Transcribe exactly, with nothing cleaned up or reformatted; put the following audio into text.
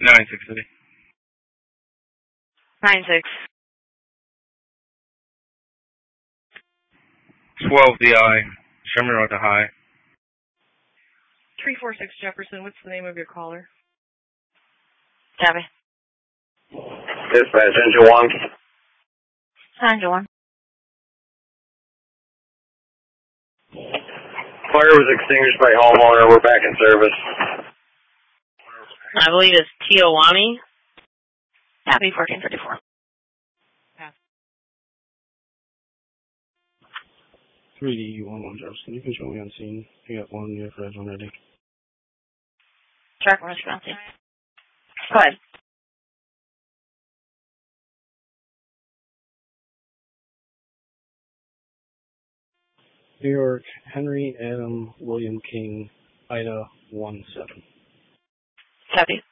nine six City. nine six. twelve D I, Sherman Road to High. three four six Jefferson, what's the name of your caller? Copy. Dispatch, engine one. Engine one. Fire was extinguished by homeowner. We're back in service. I believe it's Tiowani. Copy, fourteen thirty-four. Pass. three D one one Jefferson, you can show me on scene. You got one, you have red one ready. Track one response. Go ahead. New York, Henry Adam William King, Ida one seven. Copy.